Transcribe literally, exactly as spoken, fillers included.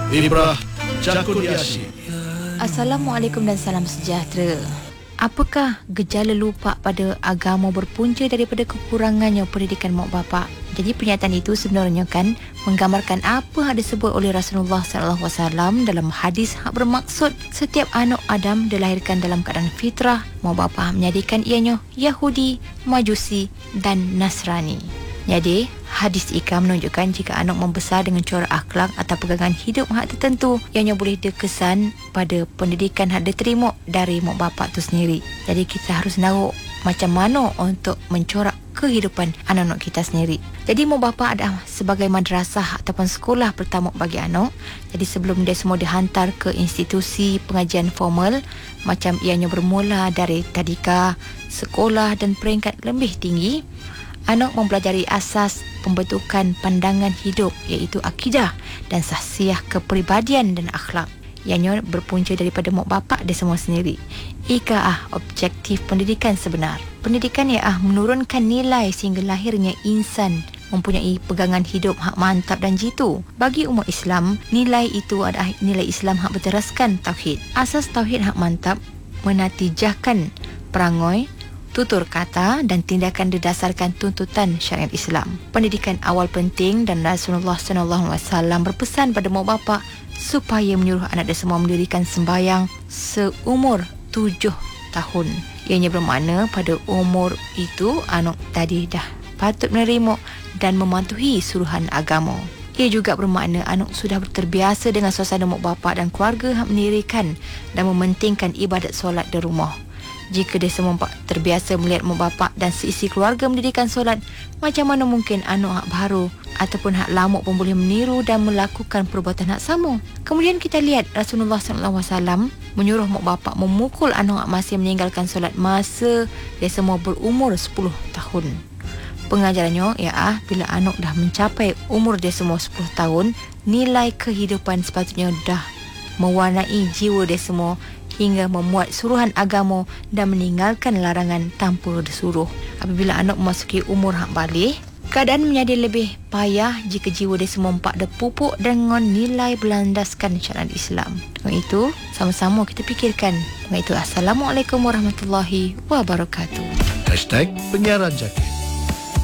Ibrah Jakudiasi. Assalamualaikum dan salam sejahtera. Apakah gejala lupa pada agama berpunca daripada kekurangannya pendidikan mak bapak? Jadi pernyataan itu sebenarnya kan menggambarkan apa yang disebut oleh Rasulullah sallallahu alaihi wasallam dalam hadis yang bermaksud setiap anak Adam dilahirkan dalam keadaan fitrah, mak bapak menyadikan ianya Yahudi, Majusi dan Nasrani. Jadi, hadis Ika menunjukkan jika anak membesar dengan corak akhlak atau pegangan hidup hak tertentu, ianya boleh dikesan pada pendidikan hak diterima dari mak bapak itu sendiri. Jadi, kita harus tahu macam mana untuk mencorak kehidupan anak-anak kita sendiri. Jadi, mak bapak adalah sebagai madrasah ataupun sekolah pertama bagi anak. Jadi, sebelum dia semua dihantar ke institusi pengajian formal, macam ianya bermula dari tadika, sekolah dan peringkat lebih tinggi, anak mempelajari asas pembentukan pandangan hidup iaitu akidah dan sahsiah kepribadian dan akhlak. Ianya berpunca daripada mak bapak dia semua sendiri. Ika ah objektif pendidikan sebenar. Pendidikan ialah menurunkan nilai sehingga lahirnya insan mempunyai pegangan hidup hak mantap dan jitu. Bagi umat Islam, nilai itu adalah nilai Islam hak berteraskan tauhid. Asas tauhid hak mantap menatijahkan perangai, tutur kata dan tindakan didasarkan tuntutan syariat Islam. Pendidikan awal penting dan Rasulullah sallallahu alaihi wasallam berpesan pada mak bapak supaya menyuruh anak dia semua mendirikan sembahyang seumur tujuh tahun. Ianya bermakna pada umur itu anak tadi dah patut menerima dan mematuhi suruhan agama. Ia juga bermakna anak sudah terbiasa dengan suasana mak bapak dan keluarga yang mendirikan dan mementingkan ibadat solat di rumah. Jika dia semua terbiasa melihat mak bapak dan seisi keluarga mendirikan solat, macam mana mungkin anak hak baru ataupun hak lama pun boleh meniru dan melakukan perbuatan hak sama? Kemudian kita lihat Rasulullah sallallahu alaihi wasallam menyuruh mak bapak memukul anak hak masih meninggalkan solat masa dia semua berumur sepuluh tahun. Pengajarannya ialah bila anak dah mencapai umur dia semua sepuluh tahun, nilai kehidupan sepatutnya dah mewarnai jiwa dia semua hingga memuat suruhan agama dan meninggalkan larangan tanpa disuruh. Apabila anak memasuki umur hak balik, keadaan menjadi lebih payah jika jiwa dia semua empat dah pupuk dengan nilai berlandaskan syariat Islam. Dengan itu, sama-sama kita fikirkan. Dengan itu, Assalamualaikum warahmatullahi wabarakatuh. Hashtag Penyiaran Jakit.